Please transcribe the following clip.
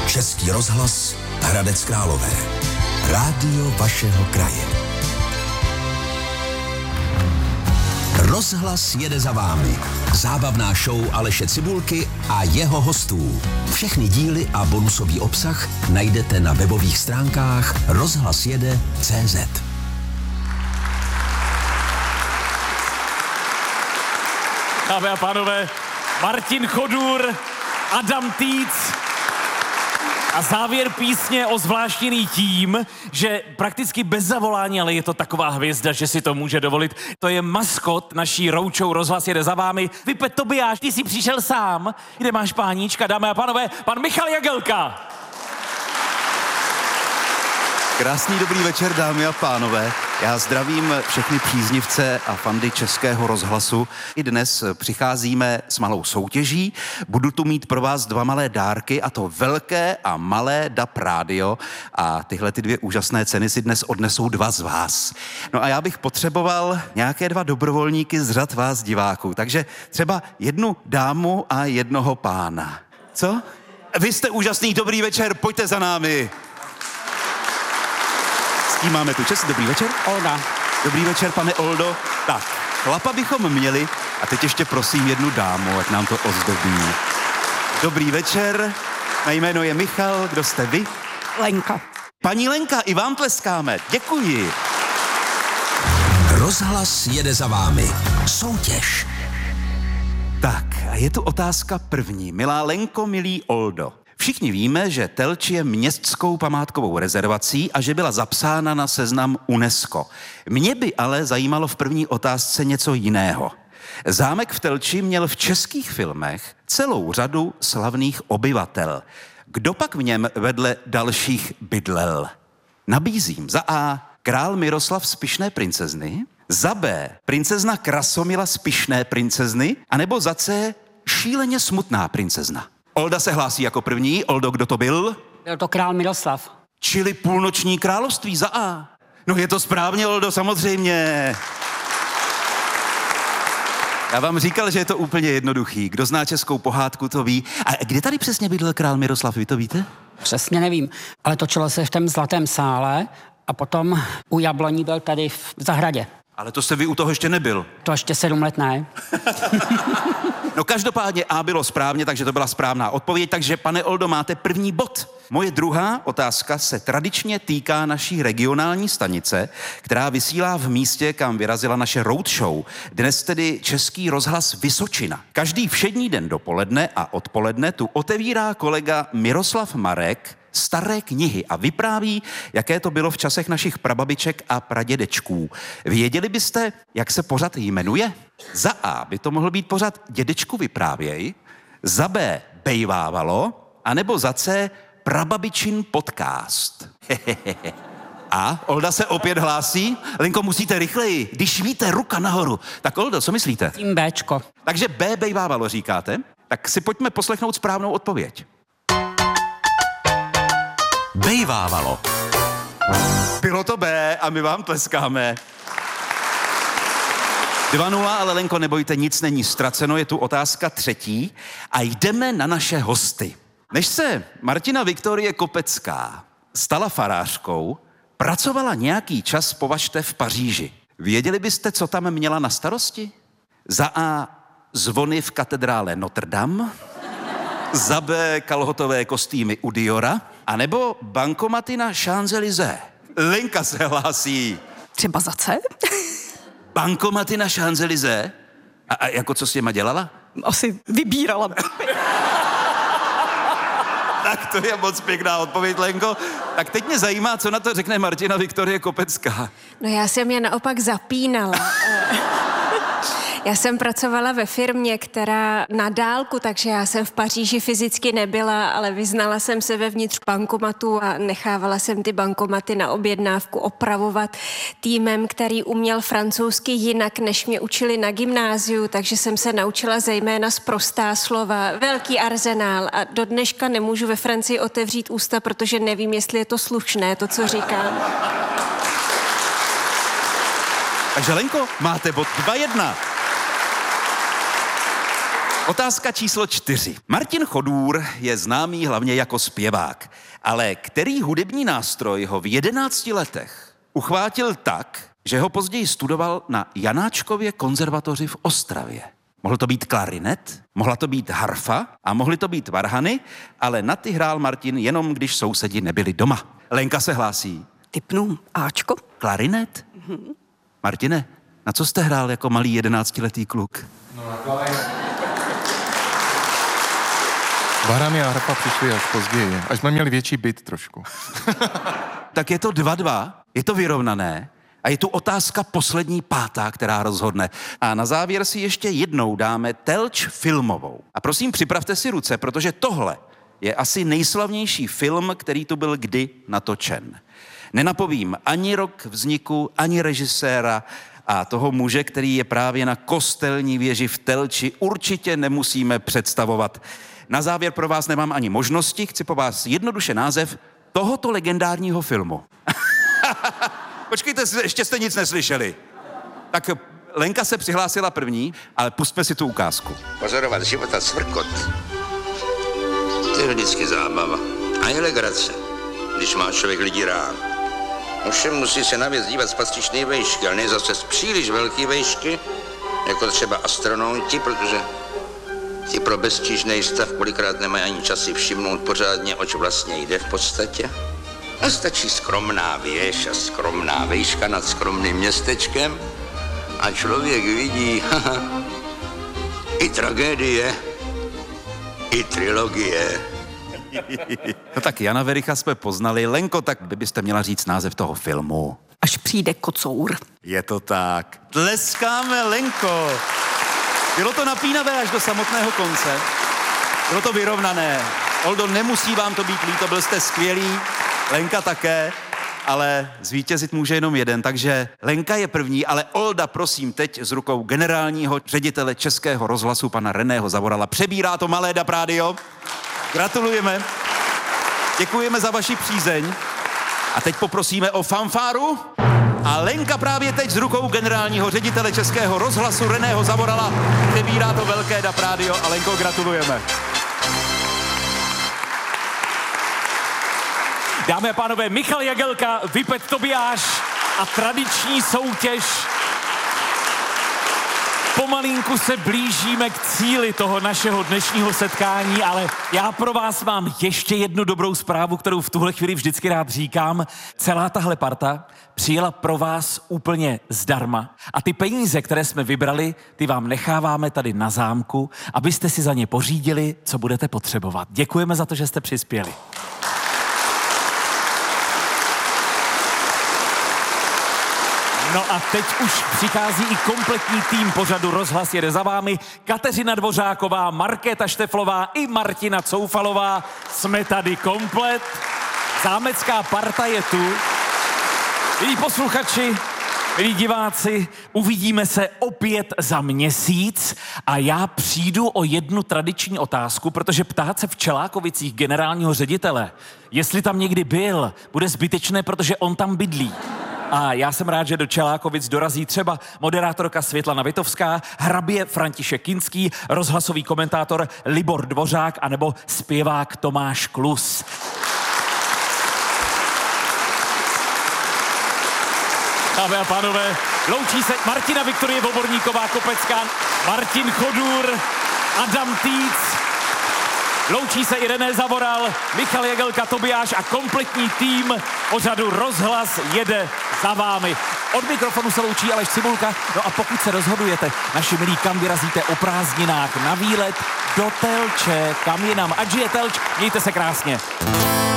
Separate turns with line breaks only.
Český rozhlas, Hradec Králové. Rádio vašeho kraje. Rozhlas jede za vámi. Zábavná show Aleše Cibulky a jeho hostů. Všechny díly a bonusový obsah najdete na webových stránkách rozhlasjede.cz.
Dámy a pánové, Martin Chodůr, Adam Týc a závěr písně ozvláštněný tím, že prakticky bez zavolání, ale je to taková hvězda, že si to může dovolit. To je maskot naší roučou Rozhlas jede za vámi. Vypet Tobiáš, ty jsi přišel sám. Kde máš páníčka, dámy a pánové? Pan Michal Jagelka.
Krásný dobrý večer, dámy a pánové. Já zdravím všechny příznivce a fandy Českého rozhlasu. I dnes přicházíme s malou soutěží. Budu tu mít pro vás 2 malé dárky, a to velké a malé DAB rádio. A tyhle ty 2 úžasné ceny si dnes odnesou 2 z vás. No a já bych potřeboval nějaké 2 dobrovolníky z řad vás diváků. Takže třeba 1 dámu a 1 pána. Co? Vy jste úžasný, dobrý večer, pojďte za námi. S kým máme tu čest? Dobrý večer.
Olda.
Dobrý večer, pane Oldo. Tak, chlapa bychom měli a teď ještě prosím 1 dámu, ať nám to ozdobí. Dobrý večer, mé jméno je Michal, kdo jste vy?
Lenka.
Paní Lenka, i vám tleskáme, děkuji.
Rozhlas jede za vámi. Soutěž.
Tak, a je tu otázka první. Milá Lenko, milý Oldo. Všichni víme, že Telč je městskou památkovou rezervací a že byla zapsána na seznam UNESCO. Mě by ale zajímalo v první otázce něco jiného. Zámek v Telči měl v českých filmech celou řadu slavných obyvatel. Kdo pak v něm vedle dalších bydlel? Nabízím za A. král Miroslav z Pyšné princezny, za B. princezna Krasomila z Pyšné princezny, anebo za C. šíleně smutná princezna. Olda se hlásí jako první. Oldo, kdo to byl?
Byl to král Miroslav.
Čili Půlnoční království za A. No je to správně, Oldo, samozřejmě. Já vám říkal, že je to úplně jednoduchý. Kdo zná českou pohádku, to ví. A kde tady přesně bydlel král Miroslav, vy to víte?
Přesně nevím, ale točilo se v tom Zlatém sále a potom u Jabloní byl tady v zahradě.
Ale to jste vy u toho ještě nebyl.
To ještě 7 let ne.
No každopádně A bylo správně, takže to byla správná odpověď, takže pane Oldo, máte první bod. Moje druhá otázka se tradičně týká naší regionální stanice, která vysílá v místě, kam vyrazila naše roadshow. Dnes tedy Český rozhlas Vysočina. Každý všední den dopoledne a odpoledne tu otevírá kolega Miroslav Marek staré knihy a vypráví, jaké to bylo v časech našich prababiček a pradědečků. Věděli byste, jak se pořad jmenuje? Za A by to mohl být pořad Dědečku vyprávěj, za B Bejvávalo, anebo za C Prababičin podcast. A Olda se opět hlásí. Lenko, musíte rychleji, když víte, ruka nahoru. Tak Oldo, co myslíte?
Tím Bčko.
Takže B Bejvávalo říkáte? Tak si pojďme poslechnout správnou odpověď.
Bejvávalo.
Bylo to B a my vám tleskáme. 2-0, ale Lenko, nebojte, nic není ztraceno, je tu otázka 3. a jdeme na naše hosty. Než se Martina Viktorie Kopecká stala farářkou, pracovala nějaký čas, považte, v Paříži. Věděli byste, co tam měla na starosti? Za A zvony v katedrále Notre Dame, za B kalhotové kostýmy u Diora, anebo bankomaty na Champs-Élysées. Lenka se hlásí.
Třeba za C?
Bankomaty na Champs-Élysées? A jako co s těma dělala?
Asi vybírala.
Tak to je moc pěkná odpověď, Lenko. Tak teď mě zajímá, co na to řekne Martina Viktorie Kopecká.
No já jsem je naopak zapínala. Já jsem pracovala ve firmě, která na dálku, takže já jsem v Paříži fyzicky nebyla, ale vyznala jsem se vevnitř bankomatu a nechávala jsem ty bankomaty na objednávku opravovat týmem, který uměl francouzsky jinak, než mě učili na gymnáziu, takže jsem se naučila zejména sprostá slova, velký arzenál a do dneška nemůžu ve Francii otevřít ústa, protože nevím, jestli je to slušné, to, co říkám.
Takže Lenko, máte bod 2-1. Otázka číslo 4. Martin Chodůr je známý hlavně jako zpěvák, ale který hudební nástroj ho v 11 letech uchvátil tak, že ho později studoval na Janáčkově konzervatoři v Ostravě? Mohl to být klarinet, mohla to být harfa a mohly to být varhany, ale na ty hrál Martin jenom, když sousedi nebyli doma. Lenka se hlásí.
Tipnu Ačko.
Klarinet? Martine, na co jste hrál jako malý 11letý kluk?
No na klarinet. Varhany a harfa přišly až později, až jsme měli větší byt trošku.
Tak je to 2-2, je to vyrovnané a je tu otázka poslední, 5., která rozhodne. A na závěr si ještě jednou dáme Telč filmovou. A prosím, připravte si ruce, protože tohle je asi nejslavnější film, který tu byl kdy natočen. Nenapovím ani rok vzniku, ani režiséra a toho muže, který je právě na kostelní věži v Telči, určitě nemusíme představovat. Na závěr pro vás nemám ani možnosti, chci po vás jednoduše název tohoto legendárního filmu. Počkejte, ještě jste nic neslyšeli. Tak Lenka se přihlásila první, ale pustme si tu ukázku.
Pozorovat život a cvrkot. To je vždycky zábava. A je legrace, když má člověk lidi rád. Ovšem musí se navíc dívat z patřičné vejšky, ale ne zase z příliš velké vejšky, jako třeba astronauti, protože ti pro beztížný stav kolikrát nemají ani čas si všimnout pořádně, oč vlastně jde v podstatě. A stačí skromná věž a skromná vejška nad skromným městečkem a člověk vidí i tragédie, i trilogie.
No tak Jana Vericha jsme poznali. Lenko, tak byste měla říct název toho filmu.
Až přijde kocour.
Je to tak. Tleskáme, Lenko. Bylo to napínavé až do samotného konce. Bylo to vyrovnané. Oldo, nemusí vám to být líto, byl jste skvělý. Lenka také, ale zvítězit může jenom jeden. Takže Lenka je první, ale Olda, prosím, teď z rukou generálního ředitele Českého rozhlasu, pana Reného Zavorala, přebírá to malé DAB rádio. Gratulujeme. Děkujeme za vaši přízeň. A teď poprosíme o fanfáru. A Lenka právě teď z rukou generálního ředitele Českého rozhlasu Reného Zavorala přebírá to velké DAB rádio. A Lenko, gratulujeme.
Dámy a pánové, Michal Jagelka, Vipet Tobiáš a tradiční soutěž. Pomalinku se blížíme k cíli toho našeho dnešního setkání, ale já pro vás mám ještě jednu dobrou zprávu, kterou v tuhle chvíli vždycky rád říkám. Celá tahle parta přijela pro vás úplně zdarma a ty peníze, které jsme vybrali, ty vám necháváme tady na zámku, abyste si za ně pořídili, co budete potřebovat. Děkujeme za to, že jste přispěli. No a teď už přichází i kompletní tým pořadu Rozhlas jede za vámi. Kateřina Dvořáková, Markéta Šteflová i Martina Coufalová. Jsme tady komplet. Zámecká parta je tu. Milí posluchači, milí diváci, uvidíme se opět za měsíc a já přijdu o jednu tradiční otázku, protože ptát se v Čelákovicích generálního ředitele, jestli tam někdy byl, bude zbytečné, protože on tam bydlí. A já jsem rád, že do Čelákovic dorazí třeba moderátorka Světlana Vitovská, hrabě František Kinský, rozhlasový komentátor Libor Dvořák anebo zpěvák Tomáš Klus. Dámy a pánové, loučí se Martina Viktorie Voborníková Kopecká, Martin Chodůr, Adam Týc, loučí se i René Zavoral, Michal Jagelka, Tobiáš a kompletní tým pořadu Rozhlas jede za vámi. Od mikrofonu se loučí Aleš Cibulka. No a pokud se rozhodujete, naši milí, kam vyrazíte o prázdninách na výlet do Telče, kam jinam, ať žije Telč, mějte se krásně.